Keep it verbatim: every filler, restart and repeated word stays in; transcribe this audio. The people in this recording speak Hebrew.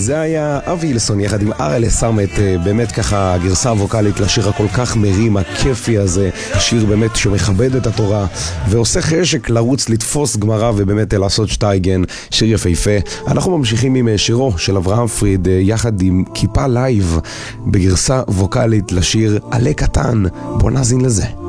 זה היה אבי הילסון יחד עם אראלה סאמט, באמת ככה הגרסה הווקלית לשיר הכל כך מרים, הכיפי הזה, שיר באמת שמכבד את התורה ועושה חשק לרוץ לתפוס גמרא ובאמת לעשות שטייגן, שיר יפהפה. אנחנו ממשיכים עם שירו של אברהם פריד יחד עם כיפה לייב בגרסה ווקלית לשיר עלה קטן. בוא נאזין לזה.